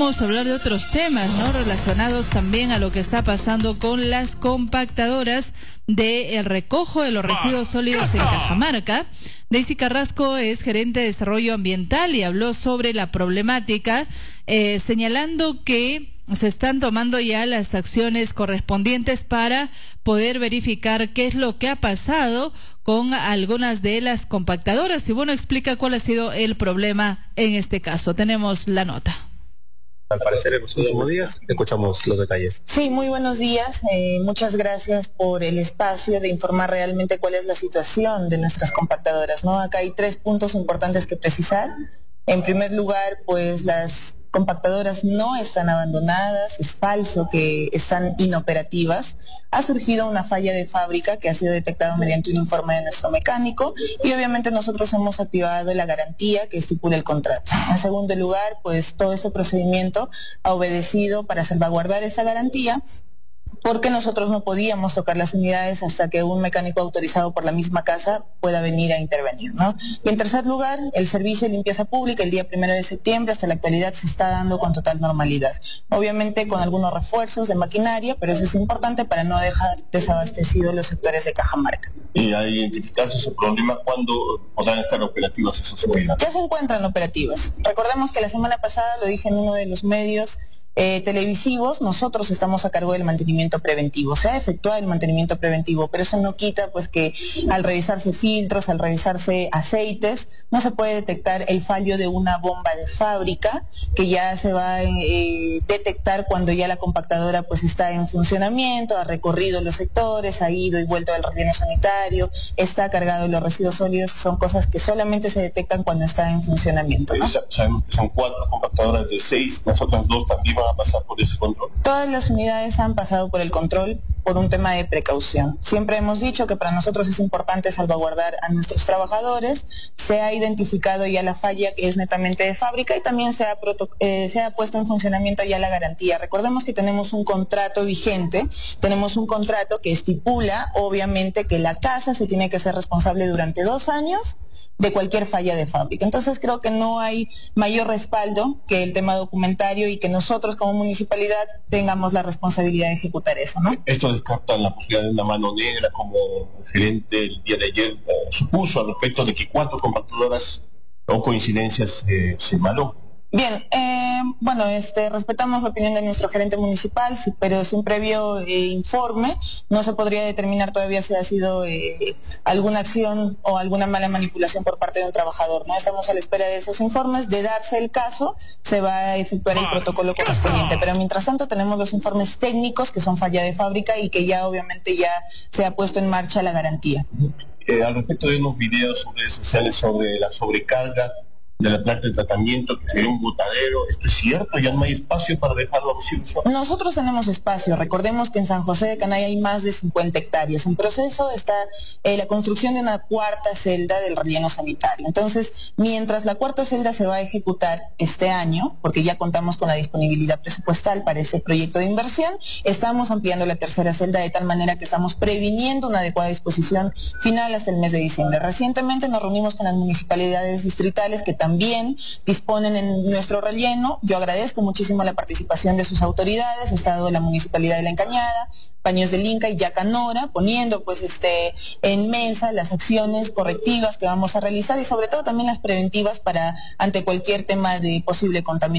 Vamos a hablar de otros temas, ¿no? Relacionados también a lo que está pasando con las compactadoras del recojo de los residuos sólidos en Cajamarca. Daisy Carrasco es gerente de desarrollo ambiental y habló sobre la problemática, señalando que se están tomando ya las acciones correspondientes para poder verificar qué es lo que ha pasado con algunas de las compactadoras. Y bueno, explica cuál ha sido el problema en este caso. Tenemos la nota. Al parecer en los últimos días escuchamos los detalles. Sí, muy buenos días. Muchas gracias por el espacio de informar realmente cuál es la situación de nuestras compactadoras, ¿no? Acá hay 3 puntos importantes que precisar. En primer lugar, pues las compactadoras no están abandonadas, es falso que están inoperativas. Ha surgido una falla de fábrica que ha sido detectada mediante un informe de nuestro mecánico y obviamente nosotros hemos activado la garantía que estipula el contrato. En segundo lugar, pues todo este procedimiento ha obedecido para salvaguardar esa garantía, porque nosotros no podíamos tocar las unidades hasta que un mecánico autorizado por la misma casa pueda venir a intervenir, ¿no? Y en tercer lugar, el servicio de limpieza pública el día 1 de septiembre hasta la actualidad se está dando con total normalidad. Obviamente con algunos refuerzos de maquinaria, pero eso es importante para no dejar desabastecidos los sectores de Cajamarca. Y al identificarse ese problema, ¿cuándo podrán estar operativas esas unidades? Ya se encuentran operativas. Recordemos que la semana pasada, lo dije en uno de los medios televisivos, nosotros estamos a cargo del mantenimiento preventivo. Se ha efectuado el mantenimiento preventivo, pero eso no quita pues que al revisarse filtros, al revisarse aceites, no se puede detectar el fallo de una bomba de fábrica, que ya se va a detectar cuando ya la compactadora pues está en funcionamiento, ha recorrido los sectores, ha ido y vuelto del relleno sanitario, está cargado de los residuos sólidos. Son cosas que solamente se detectan cuando está en funcionamiento, ¿no? Sabemos que son 4 compactadoras de 6, nosotros 2 también van a pasar por ese control. Todas las unidades han pasado por el control por un tema de precaución. Siempre hemos dicho que para nosotros es importante salvaguardar a nuestros trabajadores. Se ha identificado ya la falla que es netamente de fábrica y también se ha puesto en funcionamiento ya la garantía. Recordemos que tenemos un contrato vigente, tenemos un contrato que estipula obviamente que la casa se tiene que ser responsable durante 2 años de cualquier falla de fábrica. Entonces creo que no hay mayor respaldo que el tema documentario y que nosotros como municipalidad tengamos la responsabilidad de ejecutar eso, ¿no? Esto descarta la posibilidad de una mano negra, como el gerente el día de ayer supuso al respecto de que 4 compactadoras o coincidencias se maló. Bien, bueno, respetamos la opinión de nuestro gerente municipal, sí, pero sin previo informe no se podría determinar todavía si ha sido alguna acción o alguna mala manipulación por parte de un trabajador, ¿no? Estamos a la espera de esos informes. De darse el caso, se va a efectuar el protocolo correspondiente, pero mientras tanto tenemos los informes técnicos que son falla de fábrica y que ya obviamente ya se ha puesto en marcha la garantía. Al respecto de unos videos en redes sociales sobre la sobrecarga de la planta de tratamiento, que sería un botadero, ¿esto es cierto? ¿Ya no hay espacio para dejarlo a? Nosotros tenemos espacio. Recordemos que en San José de Canay hay más de 50 hectáreas. En proceso está la construcción de una 4ª celda del relleno sanitario. Entonces, mientras la 4ª celda se va a ejecutar este año, porque ya contamos con la disponibilidad presupuestal para ese proyecto de inversión, estamos ampliando la 3ª celda de tal manera que estamos previniendo una adecuada disposición final hasta el mes de diciembre. Recientemente nos reunimos con las municipalidades distritales que también disponen en nuestro relleno. Yo agradezco muchísimo la participación de sus autoridades. Ha estado la Municipalidad de La Encañada, Paños del Inca y Yacanora, poniendo pues en mesa las acciones correctivas que vamos a realizar y sobre todo también las preventivas para ante cualquier tema de posible contaminación.